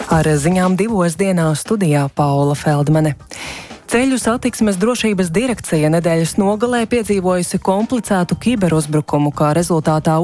Ar ziņām 2 dienās studijā Paula Feldmane. Ceļu satiksmes drošības direkcija nedēļas nogalē piedzīvojusi komplicētu kiberuzbrukumu, kā rezultātā